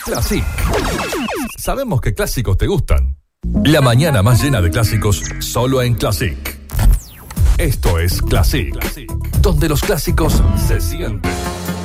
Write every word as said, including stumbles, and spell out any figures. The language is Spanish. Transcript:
Classic. Sabemos que clásicos te gustan. La mañana más llena de clásicos, solo en Classic. Esto es Classic, donde los clásicos se sienten.